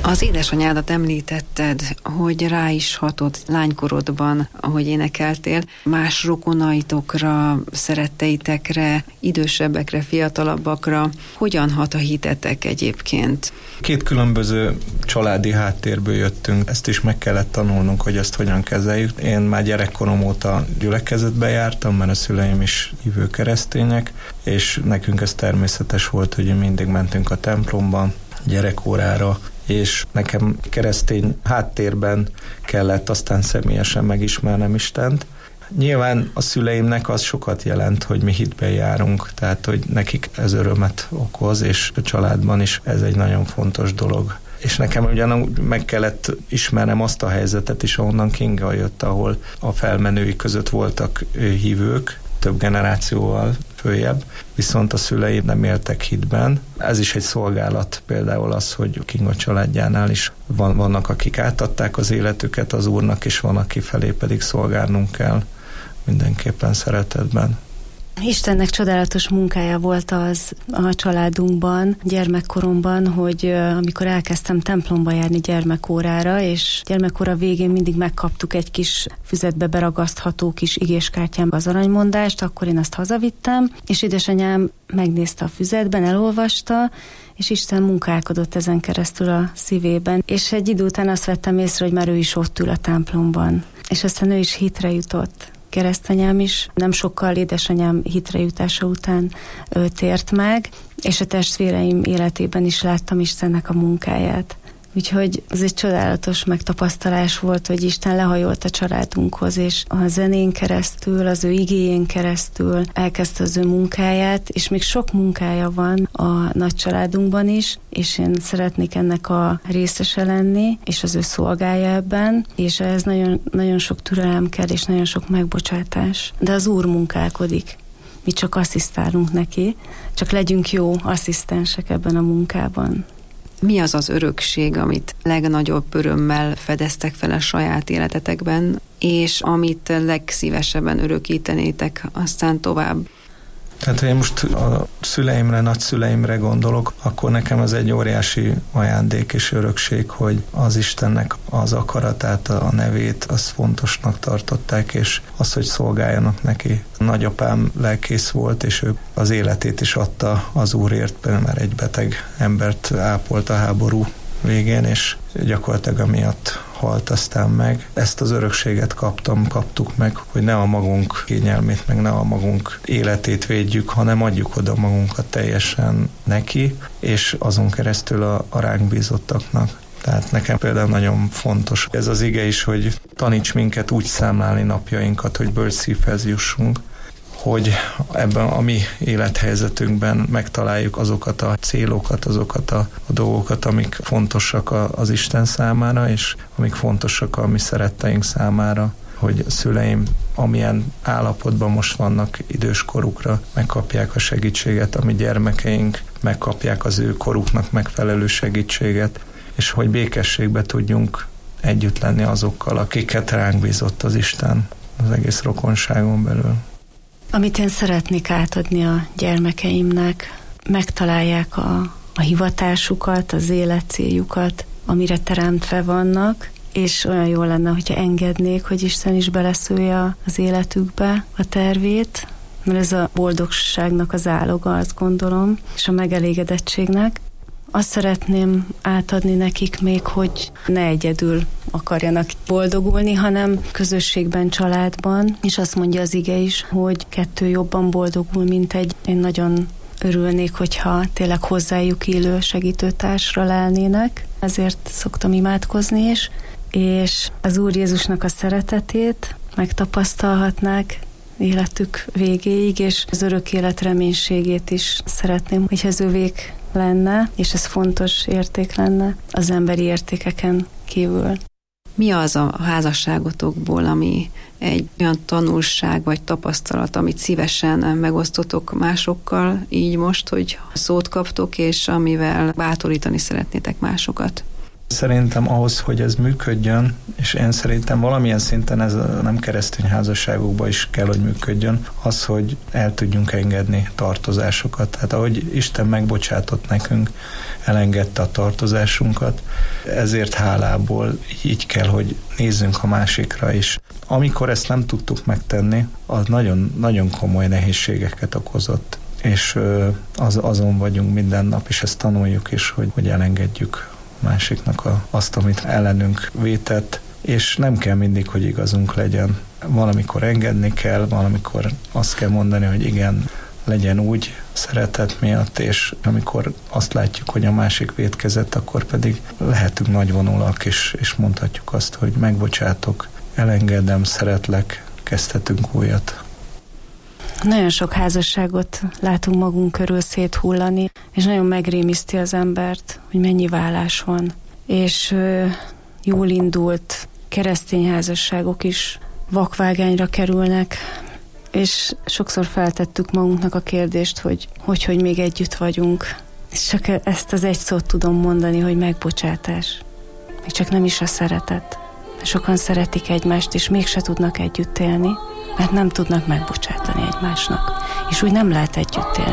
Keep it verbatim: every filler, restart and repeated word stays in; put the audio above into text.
Az édesanyádat említetted, hogy rá is hatott lánykorodban, ahogy énekeltél, más rokonaitokra, szeretteitekre, idősebbekre, fiatalabbakra. Hogyan hat a hitetek egyébként? Két különböző családi háttérből jöttünk, ezt is meg kellett tanulnunk, hogy ezt hogyan kezeljük. Én már gyerekkorom óta gyülekezetbe jártam, mert a szüleim is hívő keresztények, és nekünk ez természetes volt, hogy mindig mentünk a templomba, gyerekórára, és nekem keresztény háttérben kellett aztán személyesen megismernem Istent. Nyilván a szüleimnek az sokat jelent, hogy mi hitben járunk, tehát hogy nekik ez örömet okoz, és a családban is ez egy nagyon fontos dolog. És nekem ugyanúgy meg kellett ismernem azt a helyzetet is, ahonnan Kinga jött, ahol a felmenői között voltak hívők, több generációval följebb, viszont a szüleim nem éltek hitben. Ez is egy szolgálat, például az, hogy Kinga családjánál is van, vannak, akik átadták az életüket az Úrnak, és van, aki felé pedig szolgálnunk kell mindenképpen szeretetben. Istennek csodálatos munkája volt az a családunkban, gyermekkoromban, hogy amikor elkezdtem templomba járni gyermekórára, és gyermekóra végén mindig megkaptuk egy kis füzetbe beragasztható kis igéskártyán az aranymondást, akkor én azt hazavittem, és édesanyám megnézte a füzetben, elolvasta, és Isten munkálkodott ezen keresztül a szívében. És egy idő után azt vettem észre, hogy már ő is ott ül a templomban. És aztán ő is hitre jutott. Keresztanyám is nem sokkal édesanyám hitrejutása után ő tért meg, és a testvéreim életében is láttam Istennek a munkáját. Úgyhogy ez egy csodálatos megtapasztalás volt, hogy Isten lehajolt a családunkhoz, és a zenén keresztül, az ő igéjén keresztül elkezdte az ő munkáját, és még sok munkája van a nagy családunkban is, és én szeretnék ennek a részese lenni, és az ő szolgálja ebben, és ez nagyon, nagyon sok türelem kell, és nagyon sok megbocsátás. De az Úr munkálkodik. Mi csak asszisztálunk neki, csak legyünk jó asszisztensek ebben a munkában. Mi az az örökség, amit legnagyobb örömmel fedeztek fel a saját életetekben, és amit legszívesebben örökítenétek aztán tovább? Tehát, ha én most a szüleimre, nagyszüleimre gondolok, akkor nekem ez egy óriási ajándék és örökség, hogy az Istennek az akaratát, a nevét, azt fontosnak tartották, és az, hogy szolgáljanak neki. Nagyapám lelkész volt, és ő az életét is adta az Úrért, mert egy beteg embert ápolt a háború végén, és gyakorlatilag amiatt halt aztán meg. Ezt az örökséget kaptam, kaptuk meg, hogy ne a magunk kényelmét, meg ne a magunk életét védjük, hanem adjuk oda magunkat teljesen neki, és azon keresztül a, a ránk bízottaknak. Tehát nekem például nagyon fontos ez az ige is, hogy taníts minket úgy számlálni napjainkat, hogy bölcs szívhez jussunk, hogy ebben a mi élethelyzetünkben megtaláljuk azokat a célokat, azokat a, a dolgokat, amik fontosak a, az Isten számára, és amik fontosak a mi szeretteink számára, hogy a szüleim amilyen állapotban most vannak időskorukra, megkapják a segítséget, a mi gyermekeink megkapják az ő koruknak megfelelő segítséget, és hogy békességbe tudjunk együtt lenni azokkal, akiket ránk bízott az Isten az egész rokonságon belül. Amit én szeretnék átadni a gyermekeimnek, megtalálják a, a hivatásukat, az életcéljukat, amire teremtve vannak, és olyan jó lenne, hogyha engednék, hogy Isten is beleszülje az életükbe a tervét, mert ez a boldogságnak az áloga, azt gondolom, és a megelégedettségnek. Azt szeretném átadni nekik még, hogy ne egyedül akarjanak boldogulni, hanem közösségben, családban, és azt mondja az ige is, hogy kettő jobban boldogul, mint egy. Én nagyon örülnék, hogyha tényleg hozzájuk illő segítőtársra lelnének, ezért szoktam imádkozni is, és az Úr Jézusnak a szeretetét megtapasztalhatnák életük végéig, és az örök élet reménységét is szeretném, hogy ez övék lenne, és ez fontos érték lenne az emberi értékeken kívül. Mi az a házasságotokból, ami egy olyan tanulság vagy tapasztalat, amit szívesen megosztotok másokkal, így most, hogy szót kaptok, és amivel bátorítani szeretnétek másokat? Szerintem ahhoz, hogy ez működjön, és én szerintem valamilyen szinten ez a nem keresztény házasságokban is kell, hogy működjön, az, hogy el tudjunk engedni tartozásokat. Tehát ahogy Isten megbocsátott nekünk, elengedte a tartozásunkat, ezért hálából így kell, hogy nézzünk a másikra is. Amikor ezt nem tudtuk megtenni, az nagyon, nagyon komoly nehézségeket okozott. És az, azon vagyunk minden nap, és ezt tanuljuk is, hogy, hogy elengedjük másiknak a, azt, amit ellenünk vétett, és nem kell mindig, hogy igazunk legyen. Valamikor engedni kell, valamikor azt kell mondani, hogy igen, legyen úgy szeretet miatt, és amikor azt látjuk, hogy a másik vétkezett, akkor pedig lehetünk nagyvonulak, és, és mondhatjuk azt, hogy megbocsátok, elengedem, szeretlek, kezdhetünk újat. Nagyon sok házasságot látunk magunk körül széthullani, és nagyon megrémiszti az embert, hogy mennyi válás van. És ö, jól indult keresztény házasságok is vakvágányra kerülnek, és sokszor feltettük magunknak a kérdést, hogy hogy, hogy még együtt vagyunk. És csak ezt az egy szót tudom mondani, hogy megbocsátás. Még csak nem is a szeretet. Sokan szeretik egymást, és mégse tudnak együtt élni, mert nem tudnak megbocsátani egymásnak. És úgy nem lehet együtt élni.